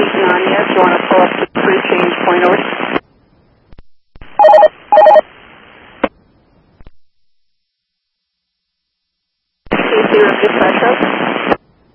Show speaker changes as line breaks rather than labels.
station on yet. If you want to pull up to the pre-change point over. KC Rookie Flash Up.